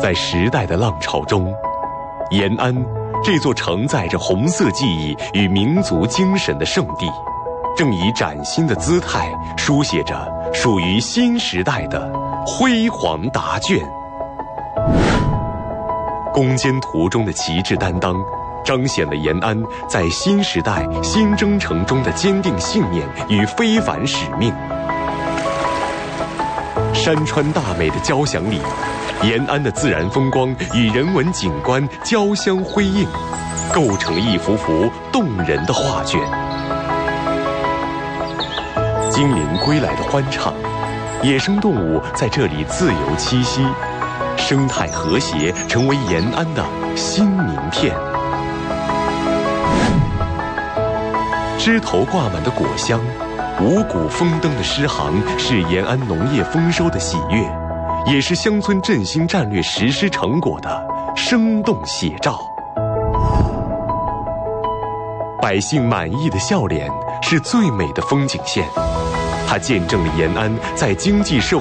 在时代的浪潮中，延安这座承载着红色记忆与民族精神的圣地，正以崭新的姿态书写着属于新时代的辉煌答卷。攻坚途中的旗帜担当，彰显了延安在新时代新征程中的坚定信念与非凡使命。山川大美的交响里，延安的自然风光与人文景观交相辉映，构成了一幅幅动人的画卷。精灵归来的欢唱，野生动物在这里自由栖息，生态和谐成为延安的新名片。枝头挂满的果香，五谷丰登的诗行，是延安农业丰收的喜悦，也是乡村振兴战略实施成果的生动写照。百姓满意的笑脸是最美的风景线，它见证了延安在经济社会